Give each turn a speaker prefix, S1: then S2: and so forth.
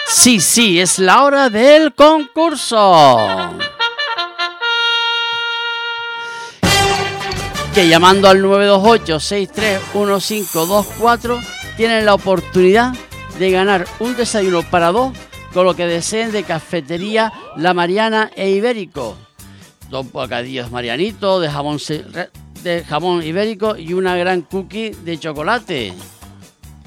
S1: Sí, es la hora del concurso. Que llamando al 928-631524 tienen la oportunidad de ganar un desayuno para dos con lo que deseen de Cafetería La Mariana e Ibérico. 2 bocadillos marianitos de jamón ibérico y una gran cookie de chocolate.